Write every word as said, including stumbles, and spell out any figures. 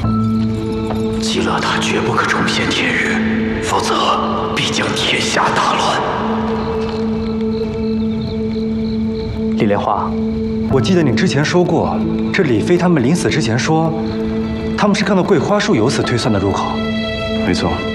极乐塔绝不可重现天日，否则必将天下大乱。 李莲花，我记得你之前说过，这李飞他们临死之前说，他们是看到桂花树由此推算的入口。 没错。